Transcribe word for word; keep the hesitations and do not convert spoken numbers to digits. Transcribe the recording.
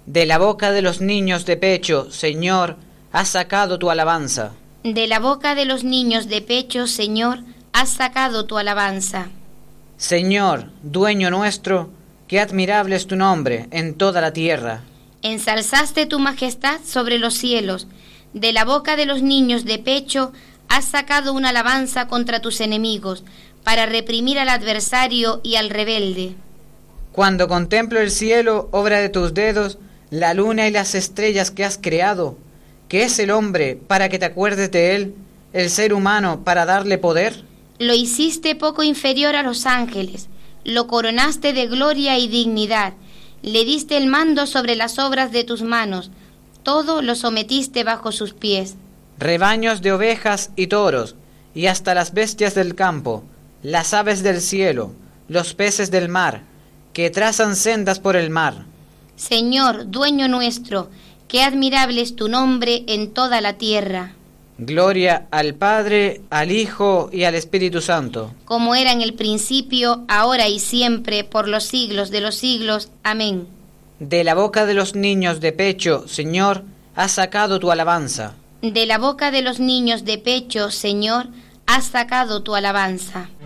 De la boca de los niños de pecho, Señor, has sacado tu alabanza. De la boca de los niños de pecho, Señor, has sacado tu alabanza. Señor, dueño nuestro, qué admirable es tu nombre en toda la tierra. Ensalzaste tu majestad sobre los cielos. De la boca de los niños de pecho has sacado una alabanza contra tus enemigos, para reprimir al adversario y al rebelde. Cuando contemplo el cielo, obra de tus dedos, la luna y las estrellas que has creado, ¿qué es el hombre para que te acuerdes de él, el ser humano para darle poder? Lo hiciste poco inferior a los ángeles, lo coronaste de gloria y dignidad, le diste el mando sobre las obras de tus manos, todo lo sometiste bajo sus pies. Rebaños de ovejas y toros, y hasta las bestias del campo, las aves del cielo, los peces del mar, que trazan sendas por el mar. Señor, dueño nuestro, qué admirable es tu nombre en toda la tierra. Gloria al Padre, al Hijo y al Espíritu Santo. Como era en el principio, ahora y siempre, por los siglos de los siglos. Amén. De la boca de los niños de pecho, Señor, has sacado tu alabanza. De la boca de los niños de pecho, Señor, has sacado tu alabanza.